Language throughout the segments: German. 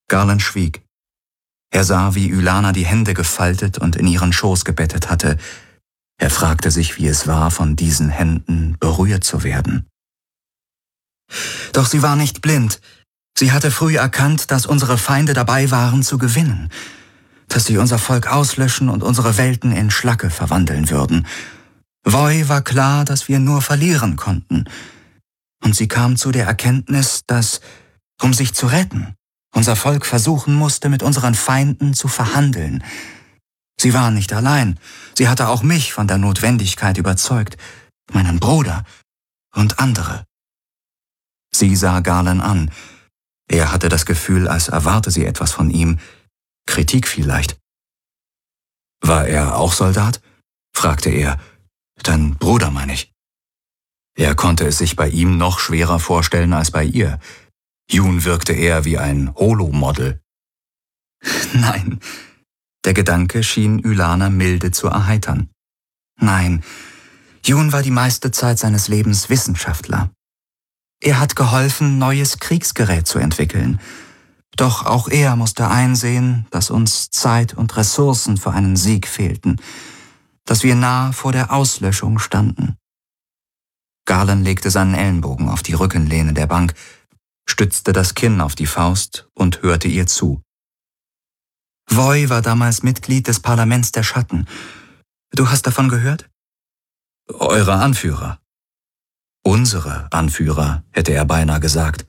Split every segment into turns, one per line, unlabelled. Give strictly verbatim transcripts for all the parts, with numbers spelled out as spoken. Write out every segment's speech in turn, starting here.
Garland schwieg. Er sah, wie Ylana die Hände gefaltet und in ihren Schoß gebettet hatte. Er fragte sich, wie es war, von diesen Händen berührt zu werden. Doch sie war nicht blind. Sie hatte früh erkannt, dass unsere Feinde dabei waren zu gewinnen, dass sie unser Volk auslöschen und unsere Welten in Schlacke verwandeln würden. Voi war klar, dass wir nur verlieren konnten. Und sie kam zu der Erkenntnis, dass, um sich zu retten, unser Volk versuchen musste, mit unseren Feinden zu verhandeln. Sie war nicht allein. Sie hatte auch mich von der Notwendigkeit überzeugt, meinen Bruder und andere. Sie sah Garland an. Er hatte das Gefühl, als erwarte sie etwas von ihm. Kritik vielleicht. War er auch Soldat? Fragte er. Dein Bruder, meine ich. Er konnte es sich bei ihm noch schwerer vorstellen als bei ihr. Jun wirkte eher wie ein Holo-Model. Nein, der Gedanke schien Ylana milde zu erheitern. Nein, Jun war die meiste Zeit seines Lebens Wissenschaftler. Er hat geholfen, neues Kriegsgerät zu entwickeln. Doch auch er musste einsehen, dass uns Zeit und Ressourcen für einen Sieg fehlten, dass wir nahe vor der Auslöschung standen. Garland legte seinen Ellenbogen auf die Rückenlehne der Bank, stützte das Kinn auf die Faust und hörte ihr zu. Voi war damals Mitglied des Parlaments der Schatten. Du hast davon gehört? Eure Anführer. Unsere Anführer, hätte er beinahe gesagt.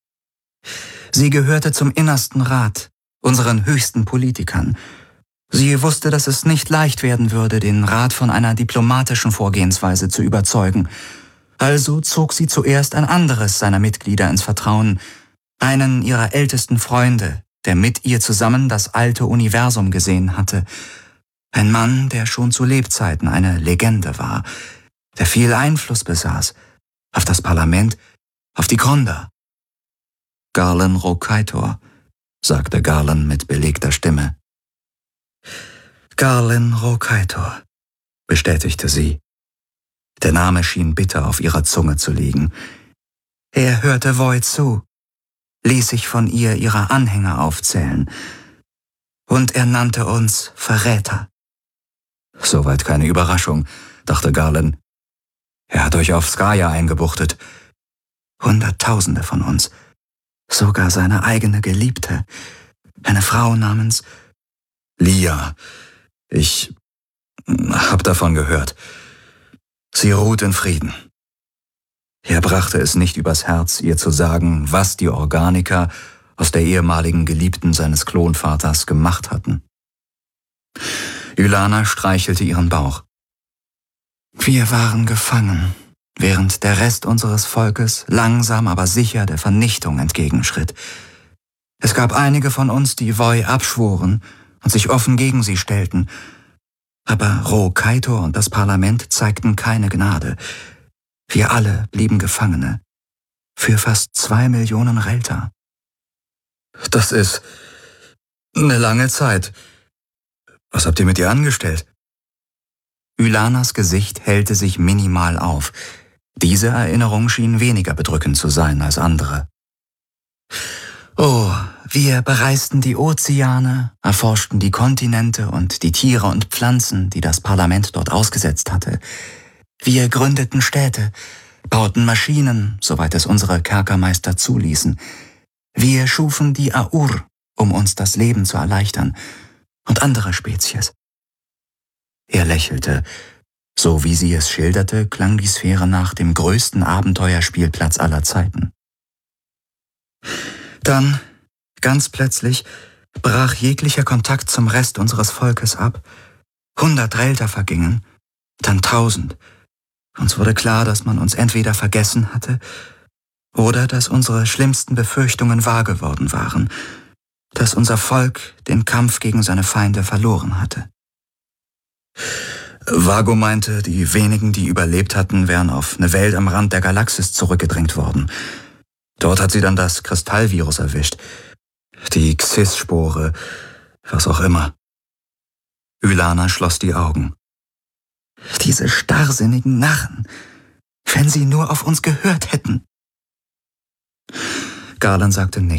Sie gehörte zum innersten Rat, unseren höchsten Politikern. Sie wusste, dass es nicht leicht werden würde, den Rat von einer diplomatischen Vorgehensweise zu überzeugen. Also zog sie zuerst ein anderes seiner Mitglieder ins Vertrauen, einen ihrer ältesten Freunde, der mit ihr zusammen das alte Universum gesehen hatte. Ein Mann, der schon zu Lebzeiten eine Legende war, der viel Einfluss besaß auf das Parlament, auf die Gronda. Garland Rokaitor, sagte Garland mit belegter Stimme. Garland Rokaitor, bestätigte sie. Der Name schien bitter auf ihrer Zunge zu liegen. Er hörte Voi zu, ließ sich von ihr ihre Anhänger aufzählen, und er nannte uns Verräter. Soweit keine Überraschung, dachte Garland. Er hat euch auf Skaya eingebuchtet. Hunderttausende von uns, sogar seine eigene Geliebte, eine Frau namens Lia. Ich hab davon gehört. Sie ruht in Frieden. Er brachte es nicht übers Herz, ihr zu sagen, was die Organiker aus der ehemaligen Geliebten seines Klonvaters gemacht hatten. Ylana streichelte ihren Bauch. Wir waren gefangen, während der Rest unseres Volkes langsam aber sicher der Vernichtung entgegenschritt. Es gab einige von uns, die Voi abschworen und sich offen gegen sie stellten. Aber Rokaitor und das Parlament zeigten keine Gnade. Wir alle blieben Gefangene. Für fast zwei Millionen Relta. Das ist eine lange Zeit. Was habt ihr mit ihr angestellt? Ylanas Gesicht hellte sich minimal auf. Diese Erinnerung schien weniger bedrückend zu sein als andere. Oh, wir bereisten die Ozeane, erforschten die Kontinente und die Tiere und Pflanzen, die das Parlament dort ausgesetzt hatte. Wir gründeten Städte, bauten Maschinen, soweit es unsere Kerkermeister zuließen. Wir schufen die Aur, um uns das Leben zu erleichtern, und andere Spezies. Er lächelte. So wie sie es schilderte, klang die Sphäre nach dem größten Abenteuerspielplatz aller Zeiten. Dann, ganz plötzlich, brach jeglicher Kontakt zum Rest unseres Volkes ab. Hundert Relta vergingen, dann tausend. Uns wurde klar, dass man uns entweder vergessen hatte oder dass unsere schlimmsten Befürchtungen wahr geworden waren, dass unser Volk den Kampf gegen seine Feinde verloren hatte. Vago meinte, die wenigen, die überlebt hatten, wären auf eine Welt am Rand der Galaxis zurückgedrängt worden. Dort hat sie dann das Kristallvirus erwischt. Die Xys-Spore, was auch immer. Ylana schloss die Augen. Diese starrsinnigen Narren, wenn sie nur auf uns gehört hätten. Garland sagte nichts.